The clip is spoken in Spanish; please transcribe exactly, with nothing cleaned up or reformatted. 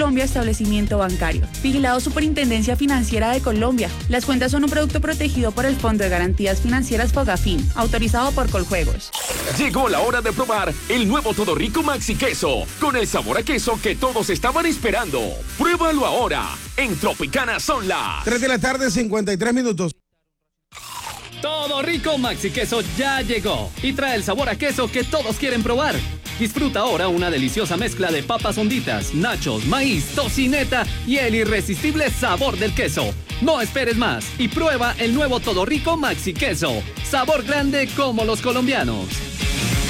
Colombia establecimiento bancario. Vigilado Superintendencia Financiera de Colombia. Las cuentas son un producto protegido por el Fondo de Garantías Financieras Fogafín, autorizado por Coljuegos. Llegó la hora de probar el nuevo Todo Rico Maxi Queso, con el sabor a queso que todos estaban esperando. Pruébalo ahora, en Tropicana son las tres de la tarde, cincuenta y tres minutos. Todo Rico Maxi Queso ya llegó y trae el sabor a queso que todos quieren probar. Disfruta ahora una deliciosa mezcla de papas honditas, nachos, maíz, tocineta y el irresistible sabor del queso. No esperes más y prueba el nuevo Todo Rico Maxi Queso. Sabor grande como los colombianos.